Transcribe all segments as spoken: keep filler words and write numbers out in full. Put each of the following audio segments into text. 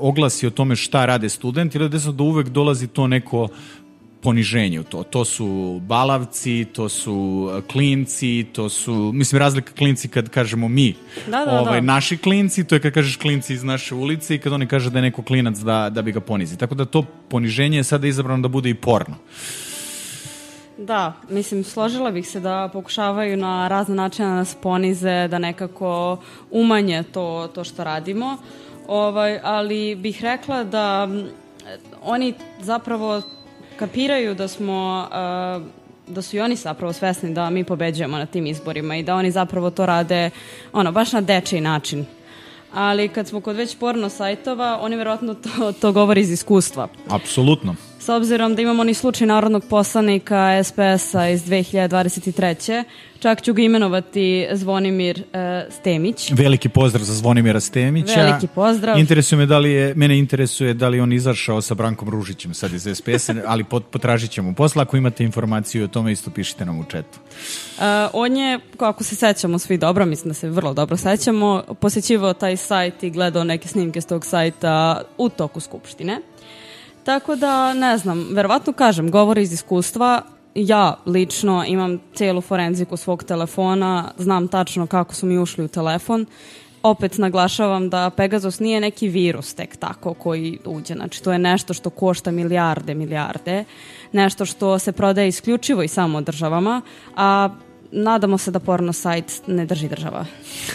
oglasi o tome šta rade studenti ili desno da uvek dolazi to neko poniženje u to. To su balavci, to su klinci, to su, mislim, razlika klinci kad kažemo mi, da, da, ovaj, da. naši klinci, to je kad kažeš klinci iz naše ulice i kad oni kaže da je neko klinac da, da bi ga ponizi. Tako da to poniženje je sada izabrano da bude i porno. Da, mislim, složila bih se da pokušavaju na razne načine da nas ponize, da nekako umanje to, to što radimo, ovaj, ali bih rekla da oni zapravo kapiraju da smo, uh, da su i oni zapravo svesni da mi pobeđujemo na tim izborima i da oni zapravo to rade, ono, baš na dečiji način. Ali kad smo kod već porno sajtova, oni verovatno to, to govori iz iskustva. Apsolutno. S obzirom da imamo oni slučaj narodnog poslanika es pe es-a iz dve hiljade dvadeset treće. Čak ću ga imenovati Zvonimir uh, Stemić. Veliki pozdrav za Zvonimira Stemića. Veliki pozdrav. Interesuje me da li je, mene interesuje da li on izašao sa Brankom Ružićem sad iz es pe es-a, ali pot, potražit ćemo posla. Ako imate informaciju o tome, isto pišite nam u četu. Uh, on je, ako se sećamo svi dobro, mislim da se vrlo dobro sećamo, posjećivao taj sajt i gledao neke snimke s tog sajta u toku Skupštine. Tako da, ne znam, verovatno kažem, govori iz iskustva. Ja lično imam celu forenziku svog telefona, znam tačno kako su mi ušli u telefon. Opet naglašavam da Pegasus nije neki virus tek tako koji uđe. Znači, to je nešto što košta milijarde, milijarde. Nešto što se prodaje isključivo i samo državama, a nadamo se da porno sajt ne drži država.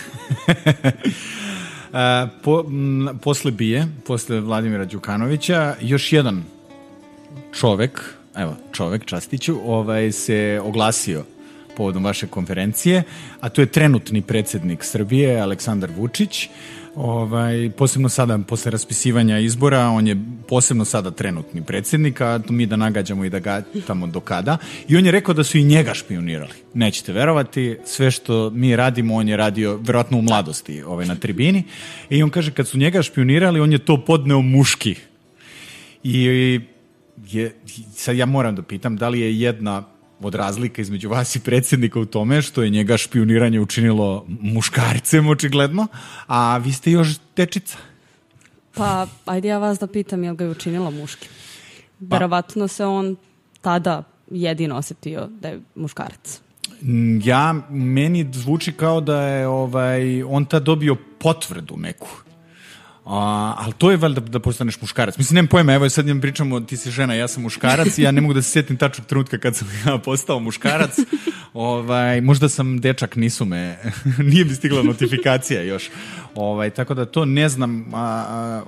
Uh, po, m, posle Bije, posle Vladimira Đukanovića, još jedan čovek, evo, čovek, častiću, ovaj, se oglasio povodom vaše konferencije, a to je trenutni predsednik Srbije, Aleksandar Vučić. Ovaj, posebno sada, posle raspisivanja izbora, on je posebno sada trenutni predsednik, a mi da nagađamo i da ga tamo do kada. I on je rekao da su i njega špionirali. Nećete verovati, sve što mi radimo, on je radio verovatno u mladosti ovaj, na tribini. I on kaže, kad su njega špionirali, on je to podneo muški. I je, sad ja moram da pitam, da li je jedna od razlika između vas i predsjednika u tome što je njega špioniranje učinilo muškarcem očigledno, a vi ste još dečica. Pa, ajde ja vas da pitam, je li ga je učinilo muškim? Pa, verovatno se on tada jedino osetio da je muškarac. Ja, meni zvuči kao da je ovaj, on tad dobio potvrdu neku. A, ali to je valjda da postaneš muškarac. Mislim, nemam pojma, evo sad njim pričamo, ti si žena, ja sam muškarac i ja ne mogu da se sjetim tačnog trenutka kad sam ja postao muškarac. Ovaj, možda sam dečak, nisu me, nije mi stigla notifikacija još. Ovaj, tako da to ne znam, a, a,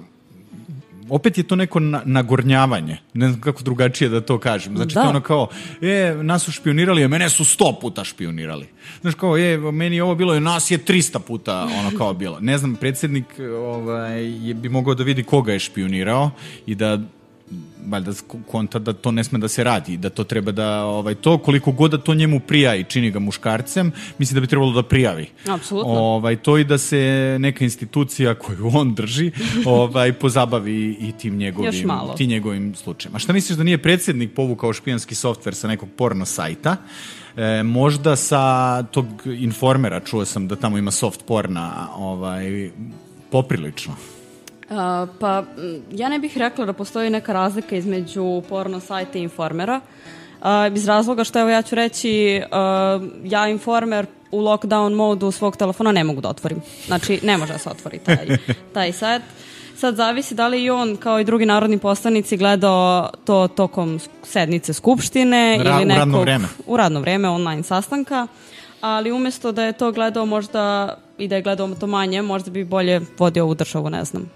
opet je to neko na, nagornjavanje, ne znam kako drugačije da to kažem. Znači, da. To je ono kao, e, nas su špionirali, a mene su sto puta špionirali. Znaš, kao, e, meni je ovo bilo, i nas je trista puta ono kao bilo. Ne znam, predsjednik ovaj, je, bi mogao da vidi koga je špionirao i da valjda konta da to ne sme da se radi, da to treba da, ovaj, to koliko god da to njemu prija i čini ga muškarcem, mislim da bi trebalo da prijavi. Apsolutno. Ovaj, to i da se neka institucija koju on drži ovaj, pozabavi i tim njegovim, tim njegovim slučajem. A šta misliš da nije predsjednik povukao špijanski softver sa nekog porno sajta? E, možda sa tog Informera, čuo sam da tamo ima soft porna, ovaj, poprilično. Uh, pa, ja ne bih rekla da postoji neka razlika između porno sajta i Informera. Uh, iz razloga što, evo ja ću reći, uh, ja Informer u lockdown modu svog telefona ne mogu da otvorim. Znači, ne može da se otvori taj, taj sajt. Sad zavisi da li i on, kao i drugi narodni poslanici, gledao to tokom sednice Skupštine Ra, ili nekog... U radno vreme. U radno vreme, online sastanka. Ali umjesto da je to gledao možda i da je gledao to manje, možda bi bolje vodio ovu državu, ne znam.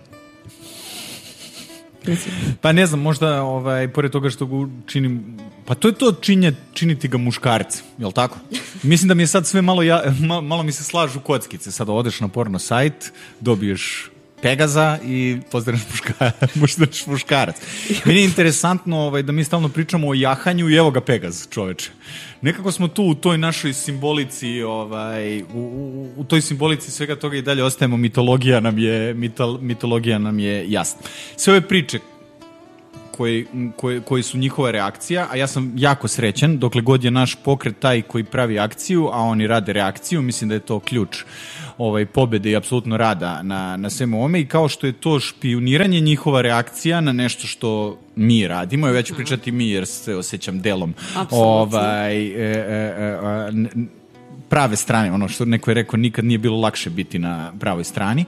Pa ne znam, možda ovaj, pored toga što ga činim, pa to je to činje, činiti ga muškarce, jel tako? Mislim da mi je sad sve malo, ja, malo mi se slažu kockice. Sad odeš na porno sajt, dobiješ Pegaza i pozdravljaš muška, muška, muškarac. Meni je interesantno ovaj, da mi stalno pričamo o jahanju i evo ga Pegaz, čoveče. Nekako smo tu u toj našoj simbolici, ovaj, u, u, u toj simbolici svega toga i dalje ostajemo, mitologija nam je, mitol, mitologija nam je jasna. Sve ove priče koji, koji, koji su njihova reakcija, a ja sam jako srećan dokle god je naš pokret taj koji pravi akciju, a oni rade reakciju, mislim da je to ključ ovaj, pobede i apsolutno rada na, na svemu ovome, i kao što je to špijuniranje njihova reakcija na nešto što mi radimo, ja ću pričati mi jer se osjećam delom ovaj, e, e, e, prave strane, ono što neko je rekao, nikad nije bilo lakše biti na pravoj strani.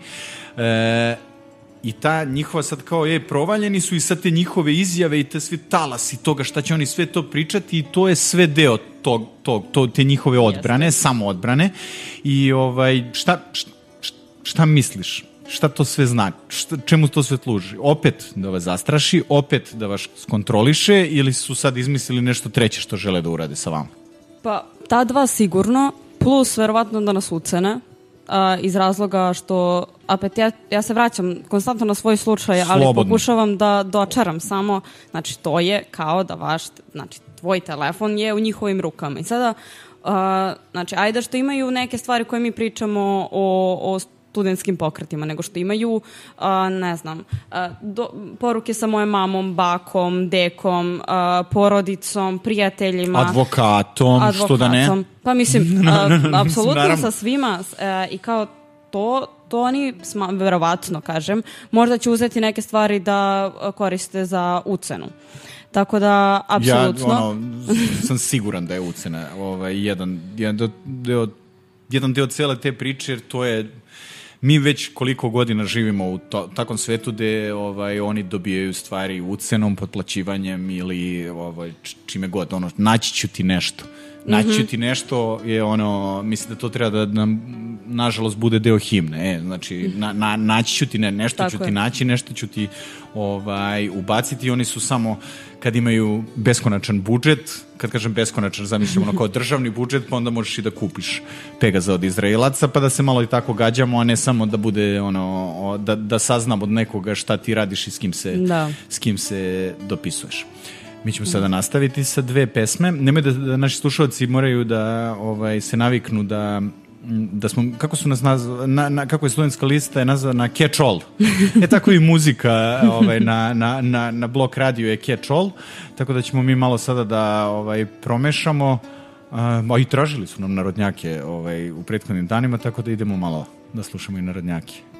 E, I ta njihova sad kao, je, provaljeni su i sad te njihove izjave i te svi talasi toga šta će oni sve to pričati i to je sve deo tog, tog, to, te njihove odbrane, yes. samo odbrane. I ovaj, šta, šta, šta misliš? Šta to sve znači? Šta, čemu to sve služi? Opet da vas zastraši, opet da vas skontroliše ili su sad izmislili nešto treće što žele da urade sa vama? Pa, ta dva sigurno, plus verovatno da nas ucene. Uh, iz razloga što opet ja, ja se vraćam konstantno na svoj slučaj, ali Slobodno. pokušavam da dočaram samo, znači to je kao da vaš, znači tvoj telefon je u njihovim rukama i sada uh, znači ajde što imaju neke stvari koje mi pričamo o, o studentskim pokretima, nego što imaju uh, ne znam, uh, do, poruke sa mojom mamom, bakom, dekom, uh, porodicom, prijateljima, advokatom, advokatom, što da ne? Pa mislim, uh, apsolutno sa svima uh, i kao to, to oni, sma, verovatno kažem, možda će uzeti neke stvari da koriste za ucenu. Tako da, apsolutno. Ja ono, sam siguran da je ucena ovaj, jedan, jedan, deo, jedan deo cele te priče, jer to je mi već koliko godina živimo u to, takvom svetu gde ovaj, oni dobijaju stvari ucenom, potplaćivanjem ili ovaj, čime god. Ono, naći ću ti nešto. Naći ću ti nešto je ono, mislim da to treba da nam, nažalost, bude deo himne. E, znači, na, na, naći ću ti ne, nešto, Tako ću je. ti naći, nešto ću ti ovaj, ubaciti. Oni su samo, kad imaju beskonačan budžet, kad kažem beskonačan, zamišljam ono kao državni budžet, pa onda možeš i da kupiš Pegaza od Izraelaca, pa da se malo i tako gađamo, a ne samo da bude ono, da, da saznam od nekoga šta ti radiš i s kim se, da. s kim se dopisuješ. Mi ćemo sada nastaviti sa dve pesme. Nemoj da, da naši slušalci moraju da ovaj, se naviknu da, da smo, kako su nas nazvali, na, na, kako je studentska lista je nazvana na catch all. E tako i muzika ovaj, na, na, na, na Blok radio je catch all, tako da ćemo mi malo sada da ovaj, promešamo, a, a i tražili su nam narodnjake ovaj, u prethodnim danima, tako da idemo malo da slušamo i narodnjake.